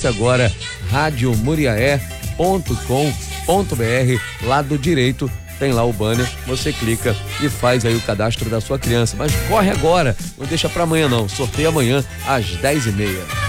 acesse agora radiomuriaé.com.br, lado direito tem lá o banner, você clica e faz aí o cadastro da sua criança. Mas corre agora, não deixa pra amanhã não, sorteio amanhã às 10h30.